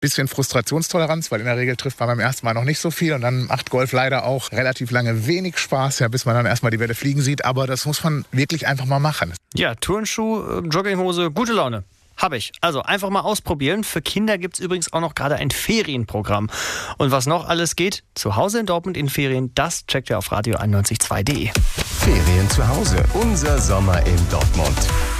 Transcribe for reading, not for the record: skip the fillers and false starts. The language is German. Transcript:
bisschen Frustrationstoleranz, weil in der Regel trifft man beim ersten Mal noch nicht so viel und dann macht Golf leider auch relativ lange wenig Spaß, ja, bis man dann erstmal die Bälle fliegen sieht, aber das muss man wirklich einfach mal machen. Ja, Turnschuh, Jogginghose, gute Laune. Habe ich. Also einfach mal ausprobieren. Für Kinder gibt es übrigens auch noch gerade ein Ferienprogramm. Und was noch alles geht, zu Hause in Dortmund in Ferien, das checkt ihr auf radio91.2.de. Ferien zu Hause, unser Sommer in Dortmund.